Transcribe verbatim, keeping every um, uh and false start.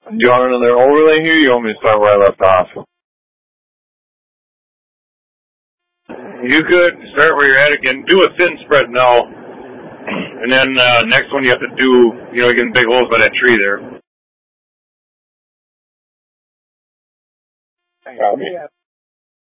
Do you want another overlay here? You want me to start where I left off? You could start where you're at again. Do a thin spread now. And then uh, next one you have to do, you know, getting big holes by that tree there. Copy.